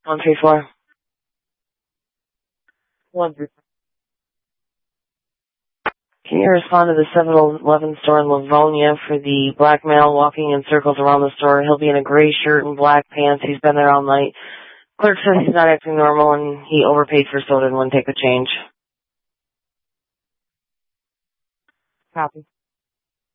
134. 134. Can you respond to the 7-Eleven store in Livonia for the black male walking in circles around the store? He'll be in a gray shirt and black pants. He's been there all night. Clerk says he's not acting normal and he overpaid for soda and wouldn't take the change. Copy.